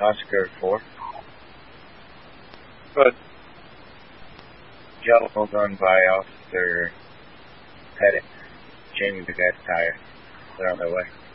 Oscar 4. Good. Joe, hold on by Officer Pettit. Jamie the guy's tire. They're on their way.